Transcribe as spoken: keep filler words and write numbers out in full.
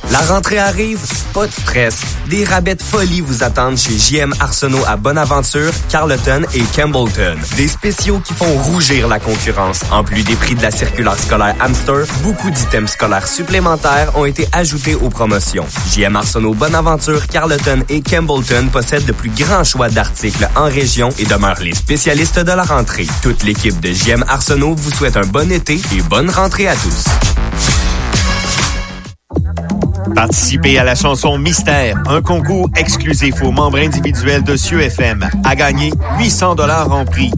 La rentrée arrive, pas de stress. Des rabais de folie vous attendent chez J M Arsenault à Bonaventure, Carleton et Campbellton. Des spéciaux qui font rougir la concurrence. En plus des prix de la circulaire scolaire Hamster, beaucoup d'items scolaires supplémentaires ont été ajoutés aux promotions. J M Arsenault, Bonaventure, Carleton et Campbellton possèdent le plus grand choix d'articles en région et demeurent les spécialistes de la rentrée. Toute l'équipe de J M Arsenault vous souhaite un bon été et bonne rentrée à tous. Participez à la chanson Mystère, un concours exclusif aux membres individuels de Cieux F M. À gagner huit cents dollars en prix.